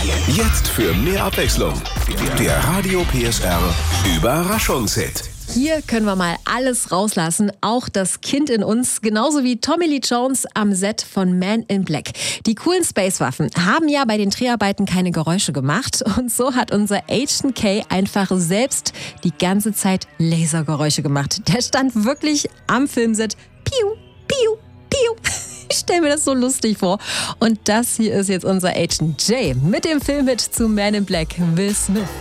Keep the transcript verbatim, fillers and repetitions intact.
Jetzt für mehr Abwechslung. Der Radio P S R Überraschungshit. Hier können wir mal alles rauslassen, auch das Kind in uns, genauso wie Tommy Lee Jones am Set von Man in Black. Die coolen Spacewaffen haben ja bei den Dreharbeiten keine Geräusche gemacht und so hat unser Agent K einfach selbst die ganze Zeit Lasergeräusche gemacht. Der stand wirklich am Filmset. Piu, piu, piu. Ich stelle mir das so lustig vor. Und das hier ist jetzt unser Agent J mit dem Filmhit zu Man in Black, Will Smith.